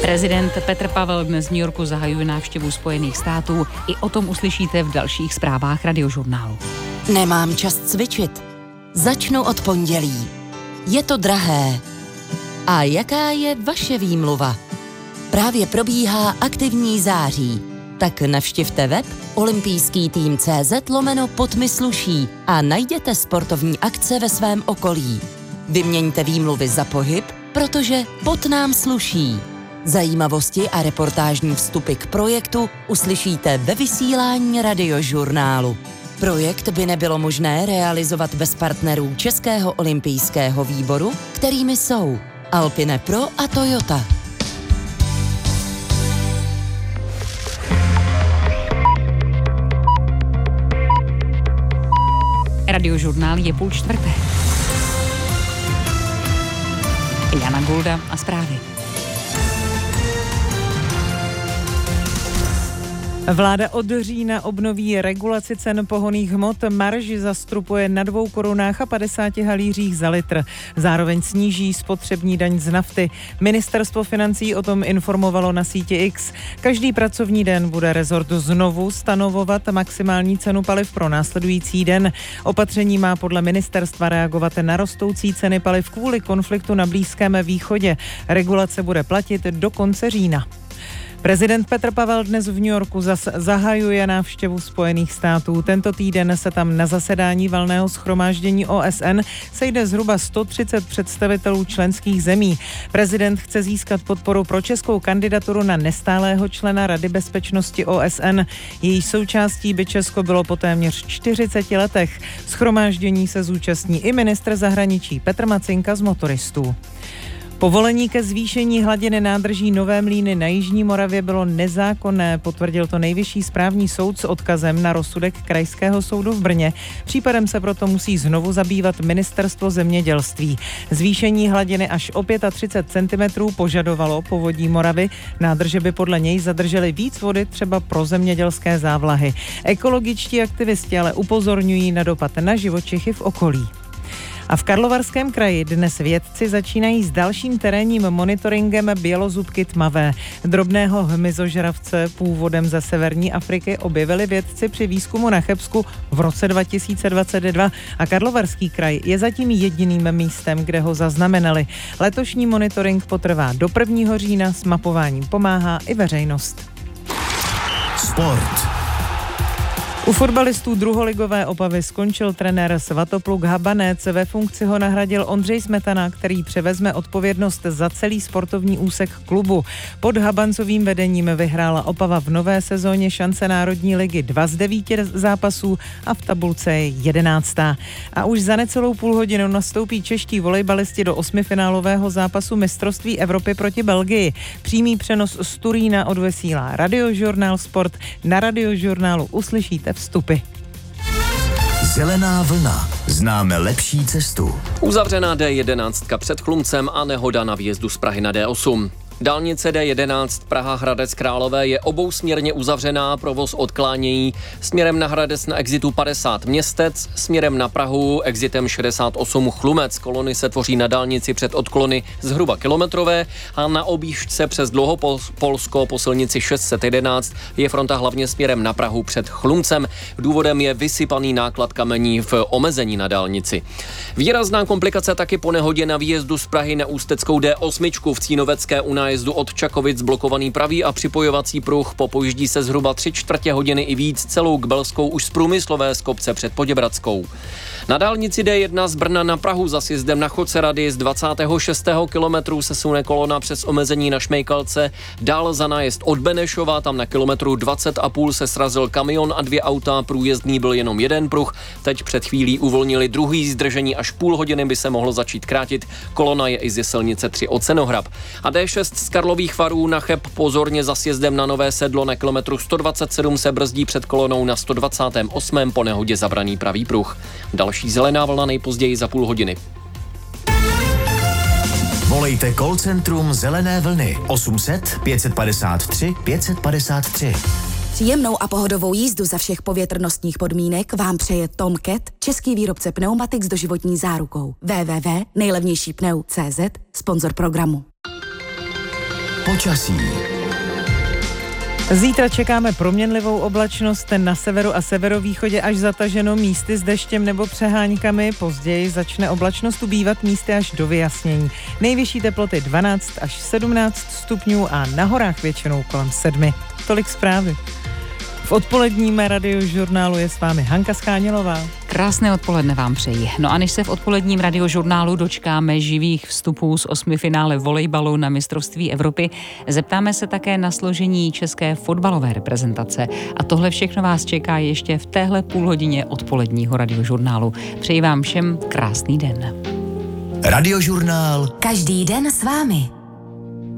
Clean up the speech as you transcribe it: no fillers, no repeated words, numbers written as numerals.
Prezident Petr Pavel dnes v New Yorku zahajuje návštěvu Spojených států. I o tom uslyšíte v dalších zprávách Radiožurnálu. Nemám čas cvičit. Začnu od pondělí. Je to drahé. A jaká je vaše výmluva? Právě probíhá aktivní září. Tak navštivte web olympijský-tým.cz/podmysluší a najděte sportovní akce ve svém okolí. Vyměňte výmluvy za pohyb, protože pot nám sluší. Zajímavosti a reportážní vstupy k projektu uslyšíte ve vysílání Radiožurnálu. Projekt by nebylo možné realizovat bez partnerů Českého olympijského výboru, kterými jsou Alpine Pro a Toyota. Radiožurnál je 3:30. Jana Golda a zprávy. Vláda od října obnoví regulaci cen pohonných hmot, marži zastropuje na 2 korunách a 50 halířích za litr. Zároveň sníží spotřební daň z nafty. Ministerstvo financí o tom informovalo na síti X. Každý pracovní den bude rezort znovu stanovovat maximální cenu paliv pro následující den. Opatření má podle ministerstva reagovat na rostoucí ceny paliv kvůli konfliktu na Blízkém východě. Regulace bude platit do konce října. Prezident Petr Pavel dnes v New Yorku zahajuje návštěvu Spojených států. Tento týden se tam na zasedání valného shromáždění OSN sejde zhruba 130 představitelů členských zemí. Prezident chce získat podporu pro českou kandidaturu na nestálého člena Rady bezpečnosti OSN. Její součástí by Česko bylo po téměř 40 letech. Shromáždění se zúčastní i ministr zahraničí Petr Macinka z Motoristů. Povolení ke zvýšení hladiny nádrží Nové Mlýny na Jižní Moravě bylo nezákonné, potvrdil to Nejvyšší správní soud s odkazem na rozsudek Krajského soudu v Brně. Případem se proto musí znovu zabývat Ministerstvo zemědělství. Zvýšení hladiny až o 35 cm požadovalo Povodí Moravy. Nádrže by podle něj zadržely víc vody třeba pro zemědělské závlahy. Ekologičtí aktivisti ale upozorňují na dopad na živočichy v okolí. A v Karlovarském kraji dnes vědci začínají s dalším terénním monitoringem bělozubky tmavé. Drobného hmyzožravce původem ze severní Afriky objevili vědci při výzkumu na Chebsku v roce 2022 a Karlovarský kraj je zatím jediným místem, kde ho zaznamenali. Letošní monitoring potrvá do 1. října, s mapováním pomáhá i veřejnost. Sport. U fotbalistů druholigové Opavy skončil trenér Svatopluk Habanec. Ve funkci ho nahradil Ondřej Smetana, který převezme odpovědnost za celý sportovní úsek klubu. Pod Habancovým vedením vyhrála Opava v nové sezóně šance Národní ligy 2 z 9 zápasů a v tabulce je 11. A už za necelou půl hodinu nastoupí čeští volejbalisti do 8finálového zápasu mistrovství Evropy proti Belgii. Přímý přenos z Turína odvysílá Radiožurnál Sport. Na Radiožurnálu uslyšíte vstupy. Zelená vlna. Známe lepší cestu. Uzavřená D11 před Chlumcem a nehoda na výjezdu z Prahy na D8. Dálnice D11 Praha Hradec Králové je obousměrně uzavřená, provoz odklánějí směrem na Hradec na exitu 50 Městec, směrem na Prahu exitem 68 Chlumec. Kolony se tvoří na dálnici před odklony zhruba kilometrové a na objížďce přes Dlouhopolsko po silnici 611 je fronta hlavně směrem na Prahu před Chlumcem. Důvodem je vysypaný náklad kamení v omezení na dálnici. Výrazná komplikace taky po nehodě na výjezdu z Prahy na Ústeckou D8 v Cínovecké u nájezdu od Čakovic blokovaný pravý a připojovací pruh. Popojíždí se zhruba 3/4 hodiny i víc celou k Belskou už z průmyslové z kopce před Poděbradskou. Na dálnici D1 z Brna na Prahu za sjezdem na Chodce Rady z 26. kilometru se sune kolona přes omezení na Šmejkalce. Dál za nájezd od Benešova, tam na kilometru 20,5 se srazil kamion a 2 auta, průjezdný byl jenom jeden pruh. Teď před chvílí uvolnili druhý zdržení, až půl hodiny by se mohlo začít krátit. Kolona je i ze silnice 3 od Senohrab. A D6 z Karlových Varů na Cheb pozorně za sjezdem na Nové Sedlo na kilometru 127 se brzdí před kolonou na 128. po nehodě zabraný pravý pruh. Další zelená vlna nejpozději za půl hodiny. Volejte call centrum Zelené vlny 800 553 553. Příjemnou a pohodovou jízdu za všech povětrnostních podmínek vám přeje Tom Cat, český výrobce pneumatik s doživotní zárukou. www.nejlevnějšípneu.cz, sponzor programu. Počasí. Zítra čekáme proměnlivou oblačnost, na severu a severovýchodě až zataženo, místy s deštěm nebo přeháňkami. Později začne oblačnost ubývat, místy až do vyjasnění. Nejvyšší teploty 12 až 17 stupňů a na horách většinou kolem 7. Tolik zprávy. V odpoledním radiožurnálu je s vámi Hanka Schánělová. Krásné odpoledne vám přeji. No a než se v odpoledním radiožurnálu dočkáme živých vstupů z 8 finále volejbalu na mistrovství Evropy, zeptáme se také na složení české fotbalové reprezentace. A tohle všechno vás čeká ještě v téhle půlhodině odpoledního radiožurnálu. Přeji vám všem krásný den. Radiožurnál. Každý den s vámi.